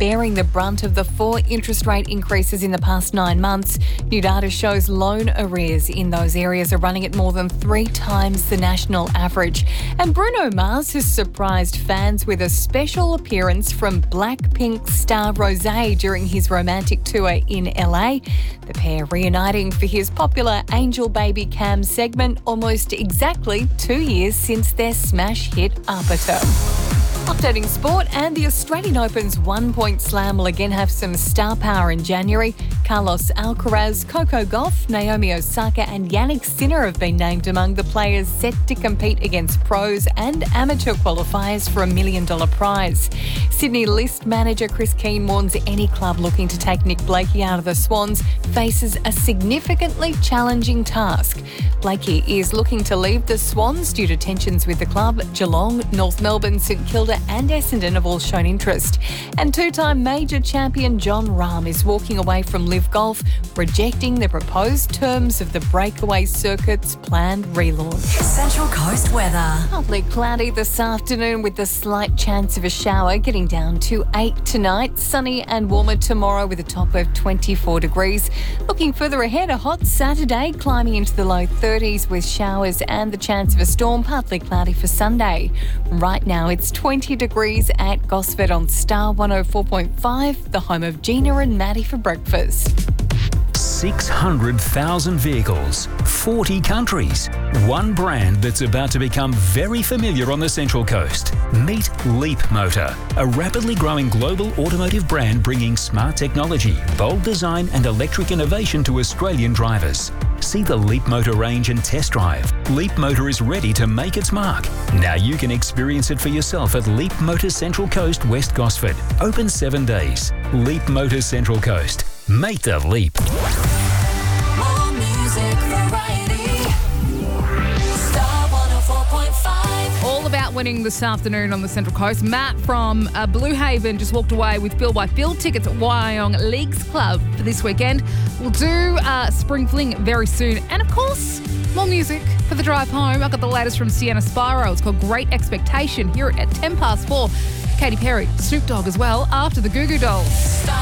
bearing the brunt of the 4 interest rate increases in the past 9 months. New data shows loan arrears in those areas are running at more than 3 times the national average. And Bruno Mars has surprised fans with a special appearance from Blackpink star Rosé during his romantic tour in LA. The pair reuniting for his popular Angel Baby Cam segment almost exactly 2 years since their smash hit Aperture. Updating sport, and the Australian Open's one-point slam will again have some star power in January. Carlos Alcaraz, Coco Gauff, Naomi Osaka and Yannick Sinner have been named among the players set to compete against pros and amateur qualifiers for a $1 million prize. Sydney List manager Chris Keane warns any club looking to take Nick Blakey out of the Swans faces a significantly challenging task. Blakey is looking to leave the Swans due to tensions with the club. Geelong, North Melbourne, St Kilda and Essendon have all shown interest. And two-time major champion Jon Rahm is walking away from Live Golf, rejecting the proposed terms of the breakaway circuit's planned relaunch. Central Coast weather. Partly cloudy this afternoon with a slight chance of a shower, getting down to 8 tonight. Sunny and warmer tomorrow with a top of 24 degrees. Looking further ahead, a hot Saturday climbing into the low 30s with showers and the chance of a storm, partly cloudy for Sunday. Right now it's 20 degrees at Gosford on Star 104.5, the home of Gina and Maddie for breakfast. 600,000 vehicles, 40 countries, one brand that's about to become very familiar on the Central Coast. Meet Leapmotor, a rapidly growing global automotive brand bringing smart technology, bold design and electric innovation to Australian drivers. See the Leapmotor range and test drive. Leapmotor is ready to make its mark. Now you can experience it for yourself at Leapmotor Central Coast, West Gosford. Open 7 days. Leapmotor Central Coast. Make the leap. More music variety. Star 104.5. All about winning this afternoon on the Central Coast. Matt from Blue Haven just walked away with Bill by Phil tickets at Wyong Leagues Club for this weekend. We'll do Spring Fling very soon. And of course, more music for the drive home. I've got the latest from Sienna Spyro. It's called Great Expectation. Hear it at 4:10. Katy Perry, Snoop Dogg as well, after the Goo Goo Dolls.